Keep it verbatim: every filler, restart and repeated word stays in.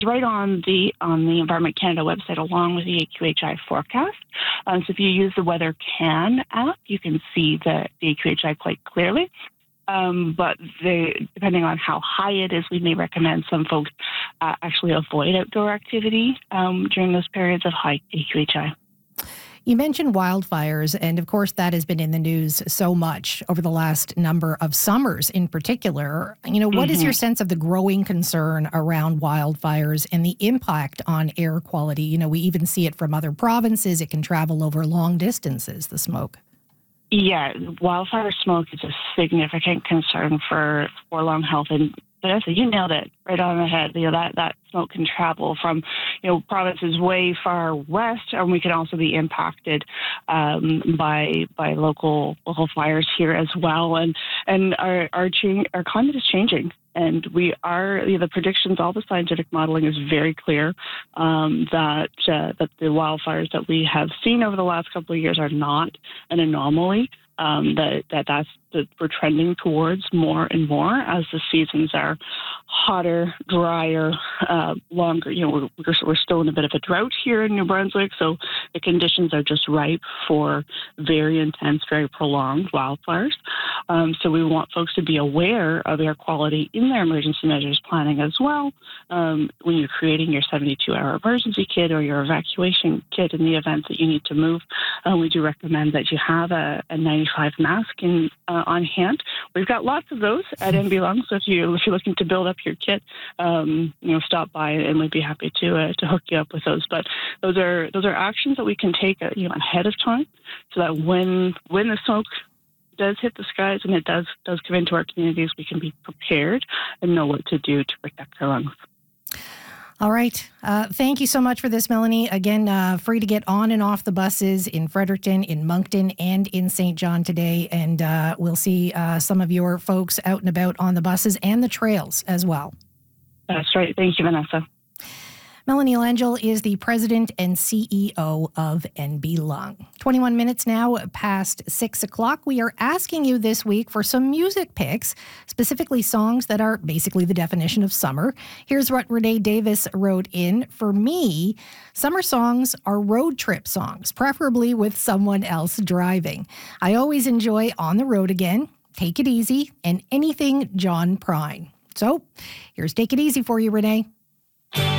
right on the on the Environment Canada website, along with the A Q H I forecast. Um, so if you use the Weather Can app, you can see the, the A Q H I quite clearly. Um, but they, depending on how high it is, we may recommend some folks uh, actually avoid outdoor activity um, during those periods of high A Q H I. You mentioned wildfires, and of course that has been in the news so much over the last number of summers in particular. You know, what mm-hmm. is your sense of the growing concern around wildfires and the impact on air quality? You know, we even see it from other provinces. It can travel over long distances, the smoke. Yeah, wildfire smoke is a significant concern for, for lung health. And Vanessa, you nailed it right on the head. You know, that, that smoke can travel from, you know, provinces way far west, and we can also be impacted um, by by local local fires here as well. And and our our, change, our climate is changing. And we are, you know, the predictions, all the scientific modeling is very clear um, that uh, that the wildfires that we have seen over the last couple of years are not an anomaly. Um, that, that that's that we're trending towards more and more as the seasons are hotter, drier, uh, longer. You know, we're, we're still in a bit of a drought here in New Brunswick, so the conditions are just ripe for very intense, very prolonged wildfires. Um, so we want folks to be aware of air quality in their emergency measures planning as well. Um, when you're creating your seventy-two hour emergency kit or your evacuation kit in the event that you need to move, uh, we do recommend that you have a, a ninety-five mask in, uh, on hand. We've got lots of those at N B Lung, so if, you, if you're looking to build up your kit, um, you know, stop by and we'd be happy to uh, to hook you up with those. But those are those are actions that we can take, uh, you know, ahead of time, so that when when the smoke does hit the skies and it does does come into our communities, we can be prepared and know what to do to protect our lungs. All right. Uh, thank you so much for this, Melanie. Again, uh, free to get on and off the buses in Fredericton, in Moncton, and in Saint John today. And uh, we'll see uh, some of your folks out and about on the buses and the trails as well. That's right. Thank you, Vanessa. Melanie Langell is the president and C E O of N B Lung. twenty-one minutes now past six o'clock. We are asking you this week for some music picks, specifically songs that are basically the definition of summer. Here's what Renee Davis wrote in. For me, summer songs are road trip songs, preferably with someone else driving. I always enjoy On the Road Again, Take It Easy, and anything John Prine. So here's Take It Easy for you, Renee.